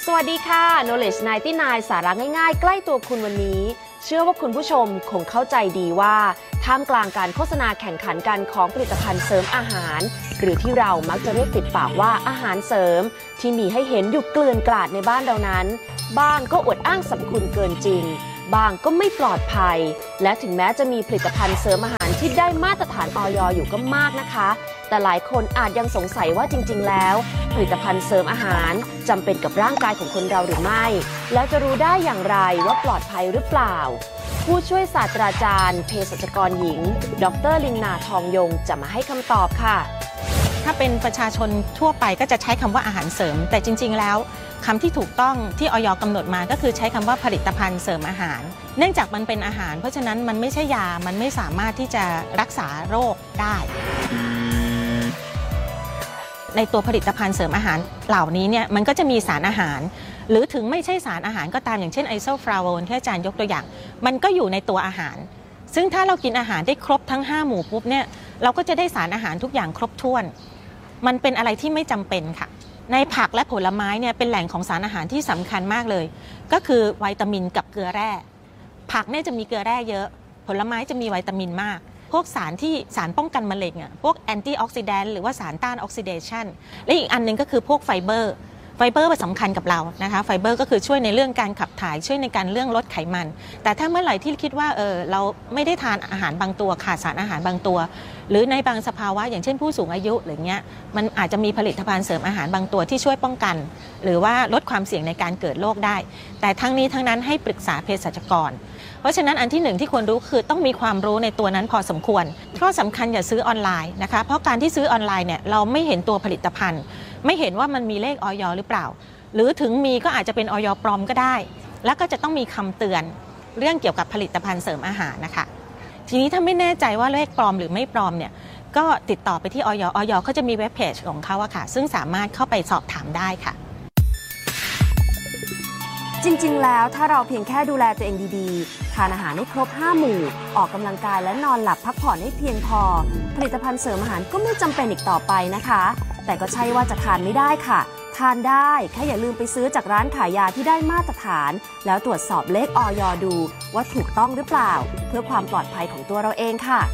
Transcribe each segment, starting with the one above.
สวัสดีค่ะ Knowledge 99 สาระง่ายๆใกล้ตัวคุณวันนี้เชื่อว่าคุณผู้ชมคงเข้าใจดีว่าท่ามกลางการโฆษณาแข่งขันกันของผลิตภัณฑ์เสริมอาหารหรือที่เรามักจะเรียกติดปากว่าอาหารเสริมที่มีให้เห็นอยู่เกลื่อนกลาดในบ้านเรานั้นบ้างก็อวดอ้างสรรพคุณเกินจริงบางก็ไม่ปลอดภัยและถึงแม้จะมีผลิตภัณฑ์เสริมอาหารที่ได้มาตรฐานอย.อยู่ก็มากนะคะแต่หลายคนอาจยังสงสัยว่าจริงๆแล้วผลิตภัณฑ์เสริมอาหารจำเป็นกับร่างกายของคนเราหรือไม่แล้วจะรู้ได้อย่างไรว่าปลอดภัยหรือเปล่าผู้ช่วยศาสตราจารย์เภสัชกรหญิงดร.ลินนาทองยงจะมาให้คำตอบค่ะถ้าเป็นประชาชนทั่วไปก็จะใช้คำว่าอาหารเสริมแต่จริงๆแล้วคำที่ถูกต้องที่อย.กำหนดมาก็คือใช้คำว่าผลิตภัณฑ์เสริมอาหารเนื่องจากมันเป็นอาหารเพราะฉะนั้นมันไม่ใช่ยามันไม่สามารถที่จะรักษาโรคได้ในตัวผลิตภัณฑ์เสริมอาหารเหล่านี้เนี่ยมันก็จะมีสารอาหารหรือถึงไม่ใช่สารอาหารก็ตามอย่างเช่นไอโซฟลาโวนที่อาจารย์ยกตัวอย่างมันก็อยู่ในตัวอาหารซึ่งถ้าเรากินอาหารได้ครบทั้ง5หมู่ปุ๊บเนี่ยเราก็จะได้สารอาหารทุกอย่างครบถ้วนมันเป็นอะไรที่ไม่จำเป็นค่ะในผักและผลไม้เนี่ยเป็นแหล่งของสารอาหารที่สำคัญมากเลยก็คือวิตามินกับเกลือแร่ผักเนี่ยจะมีเกลือแร่เยอะผลไม้จะมีวิตามินมากพวกสารป้องกันมะเร็งพวกแอนตี้ออกซิแดนต์หรือว่าสารต้านออกซิเดชันและอีกอันนึงก็คือพวกไฟเบอร์สำคัญกับเรานะคะไฟเบอร์ก็คือช่วยในเรื่องการขับถ่ายช่วยในการเรื่องลดไขมันแต่ถ้าเมื่อไหร่ที่คิดว่าเราไม่ได้ทานอาหารบางตัวขาดสารอาหารบางตัวหรือในบางสภาวะอย่างเช่นผู้สูงอายุหรือเงี้ยมันอาจจะมีผลิตภัณฑ์เสริมอาหารบางตัวที่ช่วยป้องกันหรือว่าลดความเสี่ยงในการเกิดโรคได้แต่ทั้งนี้ทั้งนั้นให้ปรึกษาเภสัชกรเพราะฉะนั้นอันที่1ที่ควรรู้คือต้องมีความรู้ในตัวนั้นพอสมควรข้อสำคัญอย่าซื้อออนไลน์นะคะเพราะการที่ซื้อออนไลน์เนี่ยเราไม่เห็นตัวผลิตภัณฑ์ไม่เห็นว่ามันมีเลขอย.หรือเปล่าหรือถึงมีก็อาจจะเป็นอย.ปลอมก็ได้แล้วก็จะต้องมีคำเตือนเรื่องเกี่ยวกับผลิตภัณฑ์เสริมอาหารนะคะทีนี้ถ้าไม่แน่ใจว่าเลขปลอมหรือไม่ปลอมเนี่ยก็ติดต่อไปที่อย.เขาจะมีเว็บเพจของเขาค่ะซึ่งสามารถเข้าไปสอบถามได้ค่ะจริงๆแล้วถ้าเราเพียงแค่ดูแลตัวเองดีๆทานอาหารให้ครบ5หมู่ออกกำลังกายและนอนหลับพักผ่อนให้เพียงพอผลิตภัณฑ์เสริมอาหารก็ไม่จำเป็นอีกต่อไปนะคะแต่ก็ใช่ว่าจะทานไม่ได้ค่ะทานได้แค่อย่าลืมไปซื้อจากร้านขายยาที่ได้มาตรฐานแล้วตรวจสอบเลขอย.ดูว่าถูกต้องหรือเปล่าเพื่อความปลอดภัยของตัวเราเองค่ะ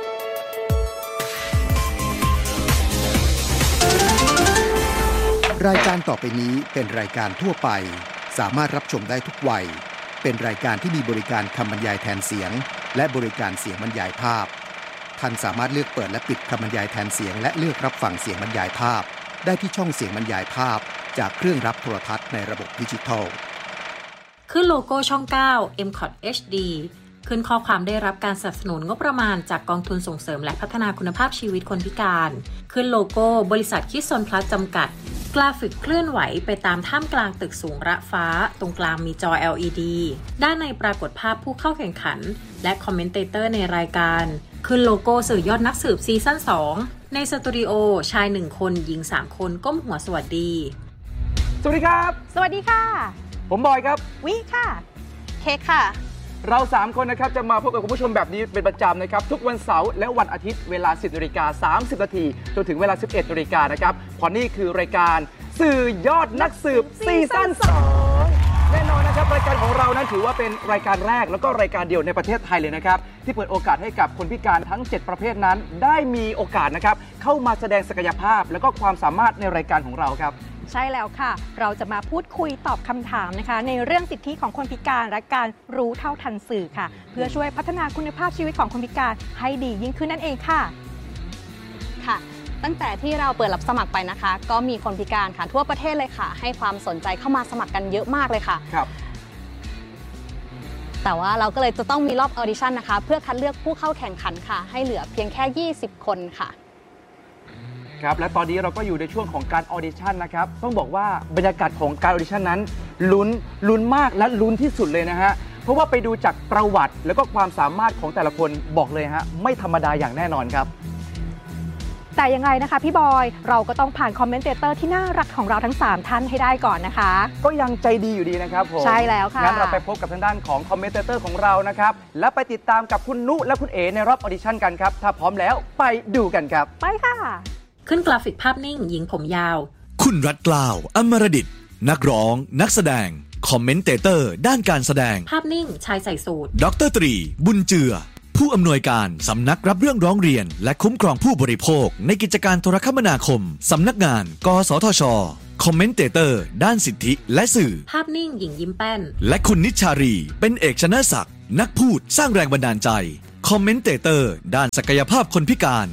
รายการต่อไปนี้เป็นรายการทั่วไปสามารถรับชมได้ทุกวัยเป็นรายการที่มีบริการคำบรรยายแทนเสียงและบริการเสียงบรรยายภาพท่านสามารถเลือกเปิดและปิดคำบรรยายแทนเสียงและเลือกรับฟังเสียงบรรยายภาพได้ที่ช่องเสียงบรรยายภาพจากเครื่องรับโทรทัศน์ในระบบดิจิทัลขึ้นโลโก้ช่อง 9 MCOT HD ขึ้นข้อความได้รับการสนับสนุนงบประมาณจากกองทุนส่งเสริมและพัฒนาคุณภาพชีวิตคนพิการขึ้นโลโก้บริษัทคิดซนพลัสจำกัดกราฟิกเคลื่อนไหวไปตามท่ามกลางตึกสูงระฟ้าตรงกลางมีจอ LED ด้านในปรากฏภาพผู้เข้าแข่งขันและคอมเมนเตเตอร์ในรายการขึ้นโลโก้สื่อยอดนักสืบซีซั่น 2ในสตูดิโอชาย1คนหญิง3คนก้มหัวสวัสดีสวัสดีครับสวัสดีค่ะผมบอยครับวิค่ะเค้กค่ะเรา3คนนะครับจะมาพบกับคุณผู้ชมแบบนี้เป็นประจำนะครับทุกวันเสาร์และวันอาทิตย์เวลา 10:30 น.จนถึงเวลา 11:00 น.นะครับเพราะนี่คือรายการสื่อยอดนักสืบซีซั่น 2แน่นอนนะครับรายการของเรานั้นถือว่าเป็นรายการแรกแล้วก็รายการเดียวในประเทศไทยเลยนะครับที่เปิดโอกาสให้กับคนพิการทั้ง7ประเภทนั้นได้มีโอกาสนะครับเข้ามาแสดงศักยภาพและก็ความสามารถในรายการของเราครับใช่แล้วค่ะเราจะมาพูดคุยตอบคำถามนะคะในเรื่องสิทธิของคนพิการและการรู้เท่าทันสื่อค่ะเพื่อช่วยพัฒนาคุณภาพชีวิตของคนพิการให้ดียิ่งขึ้นนั่นเองค่ะค่ะตั้งแต่ที่เราเปิดรับสมัครไปนะคะก็มีคนพิการค่ะทั่วประเทศเลยค่ะให้ความสนใจเข้ามาสมัครกันเยอะมากเลยค่ะครับแต่ว่าเราก็เลยจะต้องมีรอบออดิชั่นนะคะเพื่อคัดเลือกผู้เข้าแข่งขันค่ะให้เหลือเพียงแค่20คนค่ะครับและตอนนี้เราก็อยู่ในช่วงของการออดิชั่นนะครับต้องบอกว่าบรรยากาศของการออดิชั่นนั้นลุ้นมากและลุ้นที่สุดเลยนะฮะเพราะว่าไปดูจากประวัติแล้วก็ความสามารถของแต่ละคนบอกเลยฮะไม่ธรรมดาอย่างแน่นอนครับแต่ยังไงนะคะพี่บอยเราก็ต้องผ่านคอมเมนเตเตอร์ที่น่ารักของเราทั้ง3ท่านให้ได้ก่อนนะคะก็ยังใจดีอยู่ดีนะครับผมใช่แล้วค่ะงั้นเราไปพบกับทางด้านของคอมเมนเตเตอร์ของเรานะครับและไปติดตามกับคุณนุและคุณเอ๋ในรอบออดิชั่นกันครับถ้าพร้อมแล้วไปดูกันครับไปค่ะขึ้นกราฟิกภาพนิ่งหญิงผมยาวคุณรัตเกล้าอมรดิษฐ์นักร้องนักแสดงคอมเมนเตเตอร์ด้านการแสดงภาพนิ่งชายใส่สูทดร.ตรีบุญเจือผู้อำนวยการสำนักรับเรื่องร้องเรียนและคุ้มครองผู้บริโภคในกิจการโทรคมนาคมสำนักงานกสทช.คอมเมนเตเตอร์ด้านสิทธิและสื่อภาพนิ่งหญิงยิ้มแป้นและคุณนิชชารีเป็นเอกชนะศักดิ์นักพูดสร้างแรงบันดาลใจคอมเมนเตเตอร์ด้านศักยภาพคนพิการ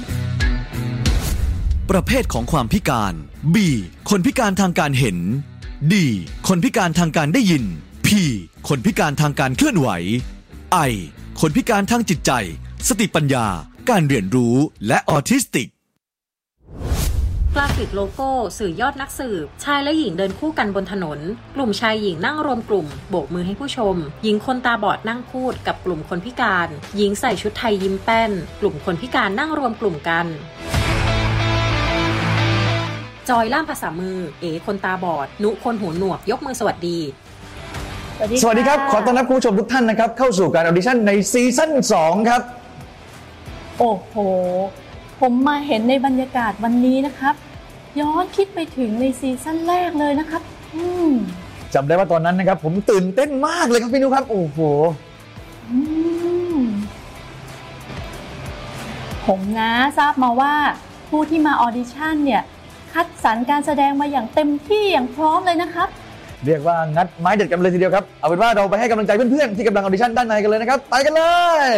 ประเภทของความพิการ B คนพิการทางการเห็น D คนพิการทางการได้ยิน P คนพิการทางการเคลื่อนไหว I คนพิการทางจิตใจสติปัญญาการเรียนรู้และออทิสติกกราฟิกโลโก้สื่อยอดนักสืบชายและหญิงเดินคู่กันบนถนนกลุ่มชายหญิงนั่งรวมกลุ่มโบกมือให้ผู้ชมหญิงคนตาบอดนั่งพูดกับกลุ่มคนพิการหญิงใส่ชุดไทยยิ้มแป้นกลุ่มคนพิการนั่งรวมกลุ่มกันจอยล่ามภาษามือเอคนตาบอดนุคนหูหนวกยกมือสวัสดีสวัสดีครับขอต้อนรับคุณผู้ชมทุกท่านนะครับเข้าสู่การออดิชั่นในซีซั่น2ครับโอ้โหผมมาเห็นในบรรยากาศวันนี้นะครับย้อนคิดไปถึงในซีซั่นแรกเลยนะครับจำได้ว่าตอนนั้นนะครับผมตื่นเต้นมากเลยครับพี่นุครับโอ้โหผมนะทราบมาว่าผู้ที่มาออดิชั่นเนี่ยคัดสรรการแสดงมาอย่างเต็มที่อย่างพร้อมเลยนะครับเรียกว่างัดไม้เด็ดกันเลยทีเดียวครับเอาเป็นว่าเราไปให้กำลังใจเพื่อนๆที่กำลังออดิชั่นด้านในกันเลยนะครับไปกันเลย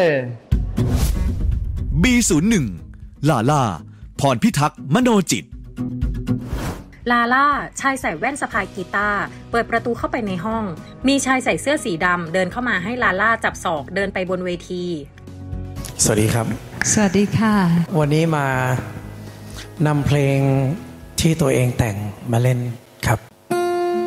B01 ลาล่าพรพิทักษ์มโนจิตลาล่าชายใส่แว่นสะพายกีตาร์เปิดประตูเข้าไปในห้องมีชายใส่เสื้อสีดำเดินเข้ามาให้ลาล่าจับศอกเดินไปบนเวทีสวัสดีครับสวัสดีค่ะวันนี้มานำเพลงที่ตัวเองแต่งมาเล่นครับ